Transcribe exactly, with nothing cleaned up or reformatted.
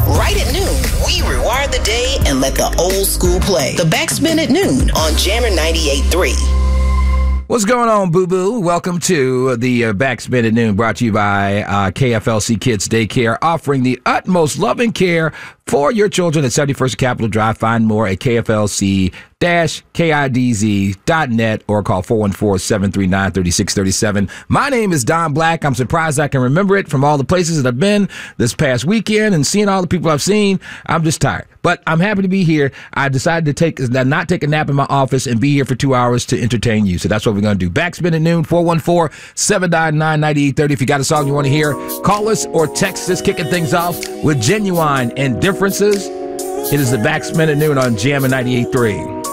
Right at noon, we rewire the day and let the old school play. The Backspin at Noon on Jammer ninety-eight point three. What's going on, boo-boo? Welcome to the uh, Backspin at Noon, brought to you by uh, K F L C Kids Daycare, offering the utmost loving care for your children at seventy-first Capitol Drive. Find more at K F L C kidz dot net or call four one four, seven three nine, three six three seven. My name is Don Black. I'm surprised I can remember it from all the places that I've been this past weekend and seeing all the people I've seen. I'm just tired, but I'm happy to be here. I decided to take not take a nap in my office and be here for two hours to entertain you. So that's what we're going to do. Backspin at Noon, four one four, seven nine nine, nine eight three zero. If you got a song you want to hear, call us or text us, kicking things off with genuine indifferences. It is the Backspin at Noon on Jammer ninety-eight point three.